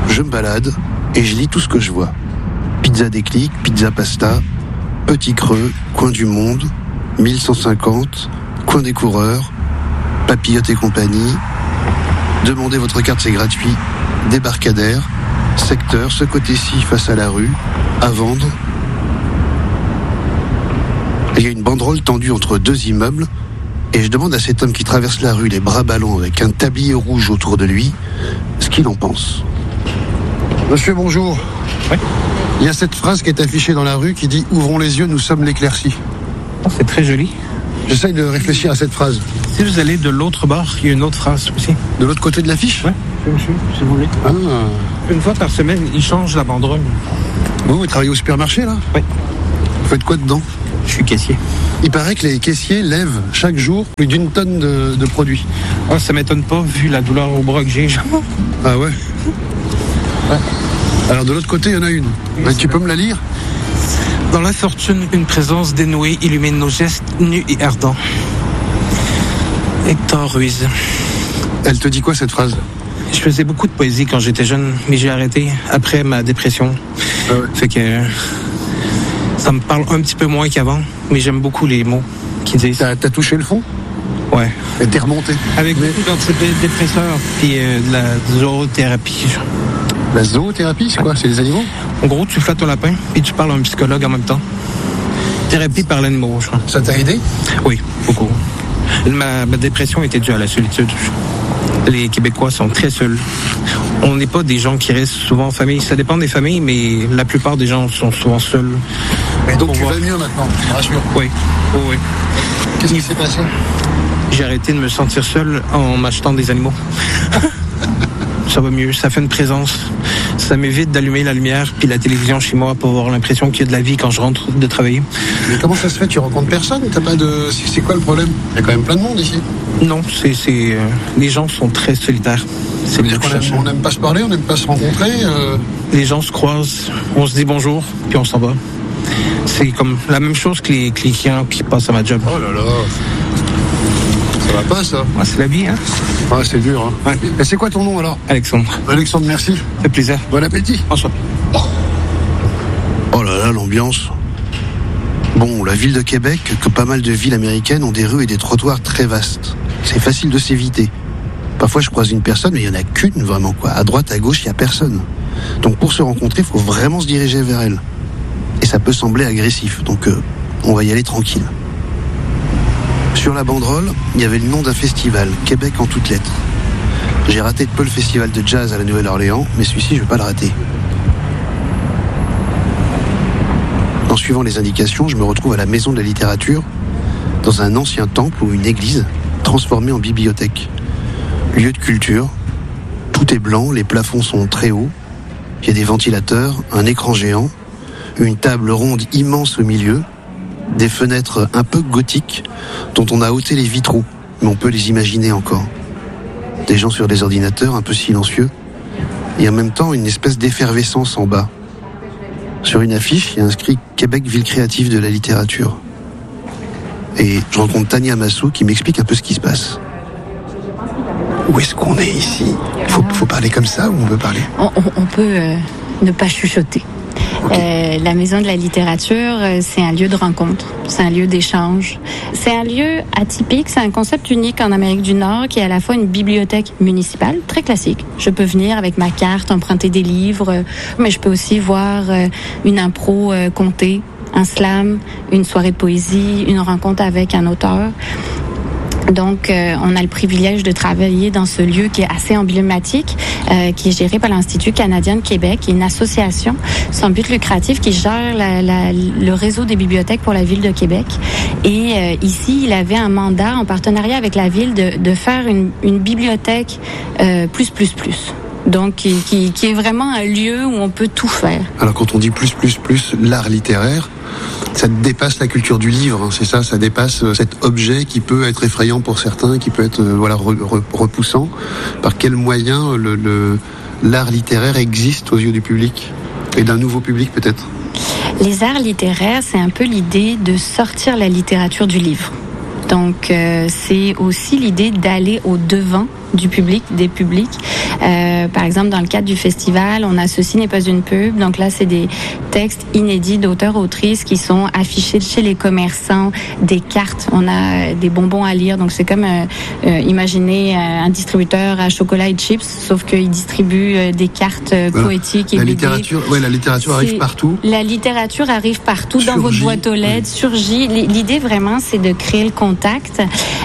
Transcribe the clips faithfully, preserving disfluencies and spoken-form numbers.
Je me balade et je lis tout ce que je vois. Pizza Déclic, Pizza Pasta, Petit Creux, Coin du Monde, mille cent cinquante, Coin des Coureurs, Papillote et compagnie. Demandez votre carte, c'est gratuit. Débarcadère, secteur, ce côté-ci face à la rue, à vendre. Il y a une banderole tendue entre deux immeubles et je demande à cet homme qui traverse la rue les bras ballants avec un tablier rouge autour de lui ce qu'il en pense. Monsieur, bonjour. Oui. Il y a cette phrase qui est affichée dans la rue qui dit « Ouvrons les yeux, nous sommes l'éclaircie ». Oh, c'est très joli. J'essaye de réfléchir à cette phrase. Si vous allez de l'autre bord, il y a une autre phrase aussi. De l'autre côté de l'affiche ? Oui, monsieur, si vous voulez. Ah. Une fois par semaine, ils changent la banderole. Vous, vous travaillez au supermarché, là ? Oui. Vous faites quoi dedans ? Je suis caissier. Il paraît que les caissiers lèvent chaque jour plus d'une tonne de, de produits. Oh, ça m'étonne pas, vu la douleur au bras que j'ai. Ah ouais ? Ouais. Alors de l'autre côté, il y en a une. Oui, ben, tu peux me la lire ? Dans la fortune, une présence dénouée illumine nos gestes nus et ardents. Hector Ruiz. Elle te dit quoi, cette phrase ? Je faisais beaucoup de poésie quand j'étais jeune, mais j'ai arrêté après ma dépression. Ah ouais. Fait que ça me parle un petit peu moins qu'avant, mais j'aime beaucoup les mots qui disent. T'as, t'as touché le fond ? Ouais. Et t'es remonté ? Avec mais... beaucoup d'antidépresseurs puis euh, de la zoothérapie. La zoothérapie, c'est quoi ? C'est les animaux ? En gros, tu flattes ton lapin puis tu parles à un psychologue en même temps. Thérapie par l'animal, je crois. Ça t'a aidé ? Oui, beaucoup. Ma, ma dépression était due à la solitude. Les Québécois sont très seuls. On n'est pas des gens qui restent souvent en famille. Ça dépend des familles, mais la plupart des gens sont souvent seuls. Mais donc tu voir. Vas mieux maintenant, tu me rassures ? Oui, oh, oui. Qu'est-ce qui s'est passé ? J'ai arrêté de me sentir seul en m'achetant des animaux. Ça va mieux, ça fait une présence. Ça m'évite d'allumer la lumière puis la télévision chez moi pour avoir l'impression qu'il y a de la vie quand je rentre de travailler. Mais comment ça se fait ? Tu rencontres personne ? T'as pas de... C'est quoi le problème ? Il y a quand même plein de monde ici. Non, c'est... c'est euh... les gens sont très solitaires. C'est dire qu'on aime, on n'aime pas se parler, on n'aime pas se rencontrer euh... Les gens se croisent, on se dit bonjour, puis on s'en va. C'est comme la même chose que les clients qui passent à ma job. Oh là là. Ça va pas, ça. Ah, c'est la vie, hein. Ah, c'est dur, hein. Ouais. Et c'est quoi ton nom, alors ? Alexandre. Alexandre, merci. Ça fait plaisir. Bon appétit. Bonsoir. Oh. Oh là là, l'ambiance. Bon, la ville de Québec, comme pas mal de villes américaines, ont des rues et des trottoirs très vastes. C'est facile de s'éviter. Parfois, je croise une personne, mais il n'y en a qu'une, vraiment, quoi. À droite, à gauche, il n'y a personne. Donc, pour se rencontrer, il faut vraiment se diriger vers elle. Et ça peut sembler agressif, donc euh, on va y aller tranquille. Sur la banderole, il y avait le nom d'un festival, Québec en toutes lettres. J'ai raté de peu le festival de jazz à la Nouvelle-Orléans, mais celui-ci, je ne vais pas le rater. En suivant les indications, je me retrouve à la Maison de la Littérature, dans un ancien temple ou une église, transformée en bibliothèque. Lieu de culture, tout est blanc, les plafonds sont très hauts, il y a des ventilateurs, un écran géant, une table ronde immense au milieu, des fenêtres un peu gothiques dont on a ôté les vitraux, mais on peut les imaginer encore. Des gens sur des ordinateurs un peu silencieux, et en même temps une espèce d'effervescence en bas. Sur une affiche, il y a inscrit « Québec, ville créative de la littérature ». Et je rencontre Tania Massou qui m'explique un peu ce qui se passe. Où est-ce qu'on est ici ? Il faut, faut parler comme ça ou on peut parler ? On, on, on peut euh, ne pas chuchoter. Okay. Euh, la Maison de la Littérature, euh, c'est un lieu de rencontre, c'est un lieu d'échange. C'est un lieu atypique, c'est un concept unique en Amérique du Nord qui est à la fois une bibliothèque municipale, très classique. Je peux venir avec ma carte, emprunter des livres, euh, mais je peux aussi voir euh, une impro euh, contée, un slam, une soirée de poésie, une rencontre avec un auteur. Donc, euh, on a le privilège de travailler dans ce lieu qui est assez emblématique, euh, qui est géré par l'Institut canadien de Québec, qui est une association sans but lucratif qui gère la, la, le réseau des bibliothèques pour la ville de Québec. Et euh, ici, il avait un mandat en partenariat avec la ville de, de faire une, une bibliothèque euh, plus, plus, plus. Donc, qui, qui, qui est vraiment un lieu où on peut tout faire. Alors, quand on dit plus, plus, plus, l'art littéraire, ça dépasse la culture du livre, hein, c'est ça, ça dépasse cet objet qui peut être effrayant pour certains, qui peut être euh, voilà re, re, repoussant. Par quel moyen le, le, l'art littéraire existe aux yeux du public et d'un nouveau public peut-être ? Les arts littéraires, c'est un peu l'idée de sortir la littérature du livre. Donc, euh, c'est aussi l'idée d'aller au devant du public, des publics. Euh, par exemple, dans le cadre du festival, on a Ceci n'est pas une pub. Donc là, c'est des textes inédits d'auteurs-autrices qui sont affichés chez les commerçants, des cartes. On a des bonbons à lire. Donc c'est comme, euh, euh, imaginez un distributeur à chocolat et chips, sauf qu'il distribue euh, des cartes euh, voilà. poétiques et la B D. littérature, ouais, la littérature c'est, arrive partout. La littérature arrive partout surgit, dans votre boîte aux lettres, oui. surgit. L'idée vraiment, c'est de créer le contact.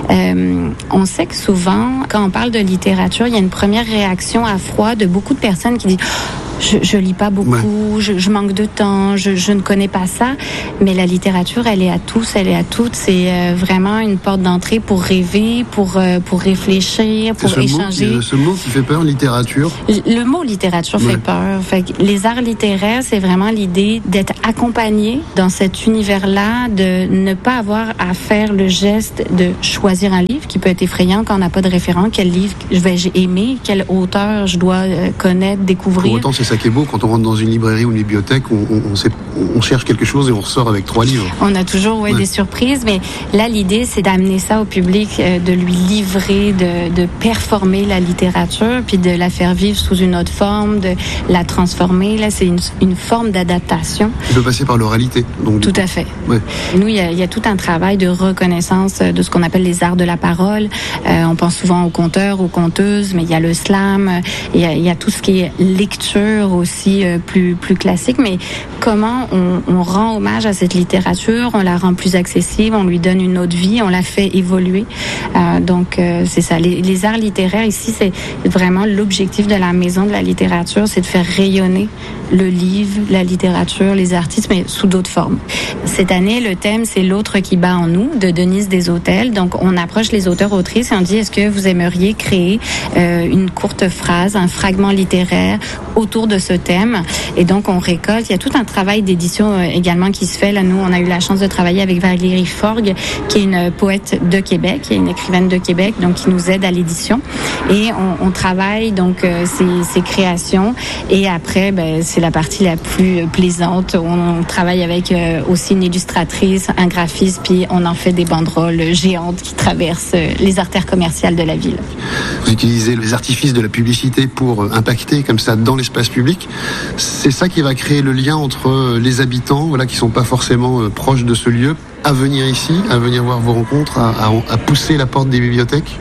Euh, on sait que souvent, quand on parle de littérature, il y a une première réaction à froid de beaucoup de personnes qui disent Je, je lis pas beaucoup, ouais. je, je manque de temps, je, je ne connais pas ça. Mais la littérature, elle est à tous, elle est à toutes. C'est euh, vraiment une porte d'entrée pour rêver, pour euh, pour réfléchir, pour ce échanger. Mot qui, ce mot qui fait peur, littérature. Le, le mot littérature ouais. fait peur. Fait que les arts littéraires, c'est vraiment l'idée d'être accompagné dans cet univers-là, de ne pas avoir à faire le geste de choisir un livre qui peut être effrayant quand on n'a pas de référent. Quel livre vais-je aimer? Quel auteur je dois euh, connaître, découvrir? Pour autant, c'est ça qui est beau, quand on rentre dans une librairie ou une bibliothèque, on, on, on, sait, on cherche quelque chose et on ressort avec trois livres. On a toujours ouais, ouais. des surprises, mais là, l'idée, c'est d'amener ça au public, euh, de lui livrer, de, de performer la littérature, puis de la faire vivre sous une autre forme, de la transformer. Là, c'est une, une forme d'adaptation. Il peut passer par l'oralité. Donc, tout à fait. Ouais. Nous, il y, a, il y a tout un travail de reconnaissance de ce qu'on appelle les arts de la parole. Euh, on pense souvent aux conteurs, aux conteuses, mais il y a le slam, il y a, il y a tout ce qui est lecture aussi euh, plus plus classique, mais comment on, on rend hommage à cette littérature, on la rend plus accessible, on lui donne une autre vie, on la fait évoluer. Euh, donc euh, c'est ça. Les, les arts littéraires ici, c'est vraiment l'objectif de la Maison de la littérature, c'est de faire rayonner le livre, la littérature, les artistes, mais sous d'autres formes. Cette année, le thème, c'est L'autre qui bat en nous, de Denise Desautels. Donc, on approche les auteurs-autrices et on dit, est-ce que vous aimeriez créer euh, une courte phrase, un fragment littéraire autour de ce thème? Et donc, on récolte. Il y a tout un travail d'édition euh, également qui se fait. Là, nous, on a eu la chance de travailler avec Valérie Forgue, qui est une poète de Québec, qui est une écrivaine de Québec, donc qui nous aide à l'édition. Et on, on travaille donc euh, ces, ces créations. Et après, ben, c'est la partie la plus plaisante. On travaille avec euh, aussi une illustratrice, un graphiste, puis on en fait des banderoles géantes qui traversent les artères commerciales de la ville. Vous utilisez les artifices de la publicité pour impacter comme ça dans l'espace public. C'est ça qui va créer le lien entre les habitants, voilà, qui sont pas forcément proches de ce lieu, à venir ici, à venir voir vos rencontres, à, à, à pousser la porte des bibliothèques?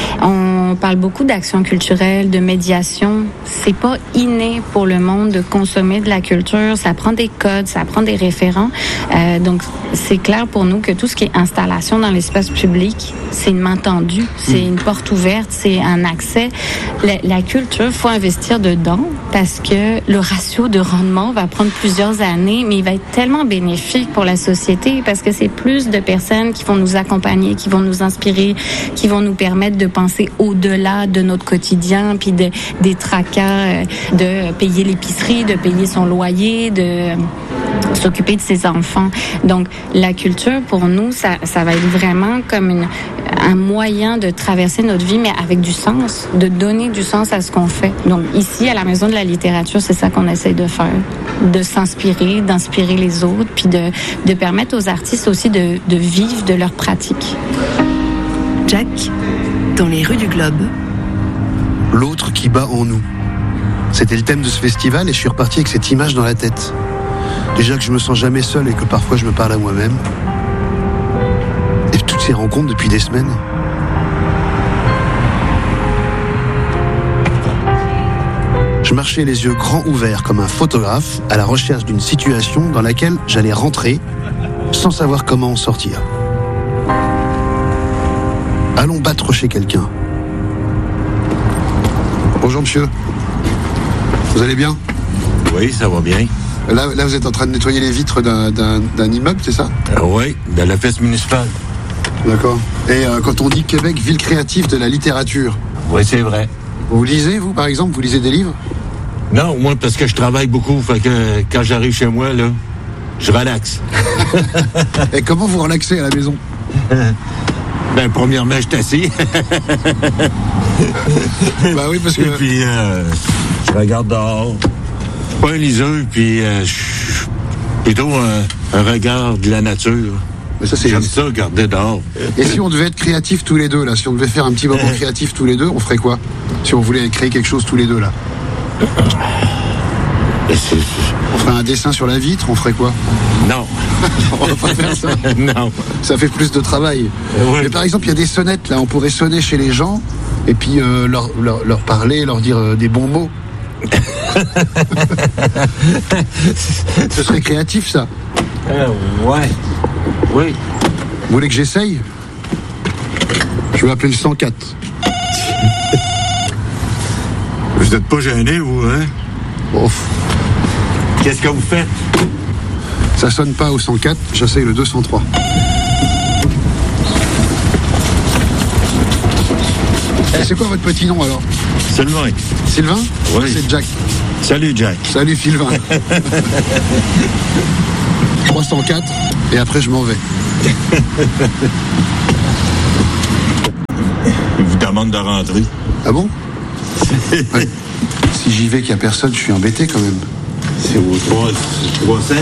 On parle beaucoup d'action culturelle, de médiation. C'est pas inné pour le monde de consommer de la culture. Ça prend des codes, ça prend des référents. Euh, donc, c'est clair pour nous que tout ce qui est installation dans l'espace public, c'est une main tendue, c'est mmh. une porte ouverte, c'est un accès. La, la culture, faut investir dedans parce que le ratio de rendement va prendre plusieurs années, mais il va être tellement bénéfique pour la société parce que c'est plus de personnes qui vont nous accompagner, qui vont nous inspirer, qui vont nous permettre de penser au-delà de notre quotidien, puis de, des tracas, de payer l'épicerie, de payer son loyer, de s'occuper de ses enfants. Donc, la culture, pour nous, ça, ça va être vraiment comme une, un moyen de traverser notre vie, mais avec du sens, de donner du sens à ce qu'on fait. Donc, ici, à la Maison de la littérature, c'est ça qu'on essaie de faire, de s'inspirer, d'inspirer les autres, puis de, de permettre aux artistes aussi de, de vivre de leur pratique. Jack, dans les rues du Globe. L'autre qui bat en nous. C'était le thème de ce festival et je suis reparti avec cette image dans la tête. Déjà que je me sens jamais seul et que parfois je me parle à moi-même. Et toutes ces rencontres depuis des semaines. Je marchais les yeux grands ouverts comme un photographe à la recherche d'une situation dans laquelle j'allais rentrer sans savoir comment en sortir. Allons battre chez quelqu'un. Bonjour monsieur. Vous allez bien? Oui, ça va bien. Là, là, vous êtes en train de nettoyer les vitres d'un, d'un, d'un immeuble, c'est ça? euh, Oui, de la fête municipale. D'accord. Et euh, quand on dit Québec, ville créative de la littérature. Oui, c'est vrai. Vous lisez, vous, par exemple? Vous lisez des livres? Non, moi, parce que je travaille beaucoup. Fait que quand j'arrive chez moi, là, je relaxe. Et comment vous relaxez à la maison? Ben, premièrement, je suis assis. Bah oui, parce que... Et puis, euh, je regarde dehors. Pas un liseur, puis euh, plutôt un, un regard de la nature. Mais ça, c'est... J'aime ça, garder dehors. Et si on devait être créatifs tous les deux, là, si on devait faire un petit moment créatif tous les deux, on ferait quoi? Si on voulait créer quelque chose tous les deux, là. C'est, c'est... On ferait un dessin sur la vitre, on ferait quoi? Non. On va pas faire ça. Non. Ça fait plus de travail. Ouais. Mais par exemple, il y a des sonnettes, là, on pourrait sonner chez les gens et puis euh, leur, leur, leur parler, leur dire euh, des bons mots. Ce serait créatif, ça. Euh, ouais. Oui. Vous voulez que j'essaye? Je vais appeler le cent quatre. Vous n'êtes pas gêné, vous, hein? Oh. Qu'est-ce que vous faites? Ça sonne pas au cent quatre, j'essaye le deux cent trois. Et c'est quoi votre petit nom, alors? Sylvain. Sylvain? Oui. C'est Jack. Salut, Jack. Salut, Sylvain. trois cent quatre, et après je m'en vais. Il vous demande de rentrer. Ah bon? Ouais. Si j'y vais qu'il n'y a personne, je suis embêté quand même. C'est au trois cents.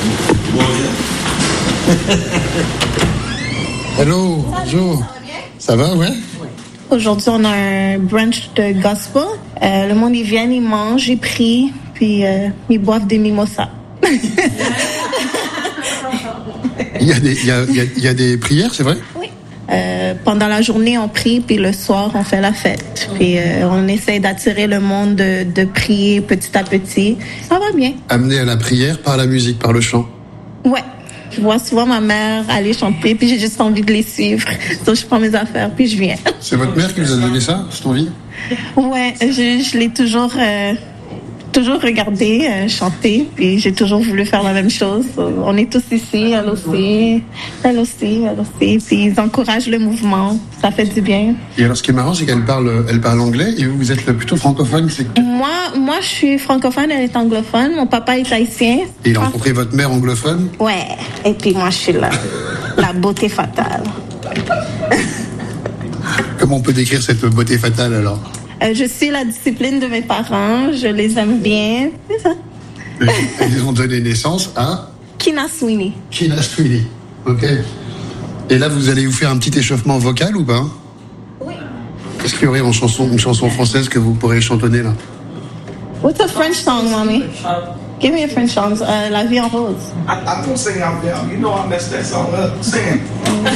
Hello, bonjour. Ça va, ouais? Aujourd'hui, on a un brunch de gospel. Euh, le monde, ils viennent, ils mangent, ils prient, puis euh, ils boivent des mimosas. Il y a des, il y a, il y a, il y a des prières, c'est vrai? Oui. Euh, pendant la journée, on prie, puis le soir, on fait la fête. Puis euh, on essaie d'attirer le monde de, de prier petit à petit. Ça va bien. Amené à la prière par la musique, par le chant. Ouais. Je vois souvent ma mère aller chanter, puis j'ai juste envie de les suivre. Donc je prends mes affaires, puis je viens. C'est votre mère qui vous a donné ça, cette envie? Ouais, je, je l'ai toujours, euh, toujours regardé, euh, chanter, puis j'ai toujours voulu faire la même chose. On est tous ici, elle aussi, elle aussi, elle aussi, puis ils encouragent le mouvement, ça fait du bien. Et alors, ce qui est marrant, c'est qu'elle parle, elle parle anglais, et vous, vous êtes plutôt francophone. C'est... Moi, moi, je suis francophone, elle est anglophone. Mon papa est haïtien. Et il a rencontré votre mère anglophone? Ouais. Et puis moi, je suis la, la beauté fatale. Comment on peut décrire cette beauté fatale, alors? Euh, je suis la discipline de mes parents. Je les aime bien. C'est ça. Et ils ont donné naissance à Kina Sweeney. Kina Sweeney. Ok. Et là, vous allez vous faire un petit échauffement vocal ou pas? Oui. Est-ce qu'il y aurait une chanson, une chanson française que vous pourrez chantonner là? What's a French song, mommy? Give me a French song. Uh, La vie en rose. I, I don't sing out there. You know I messed that song up. Sing it.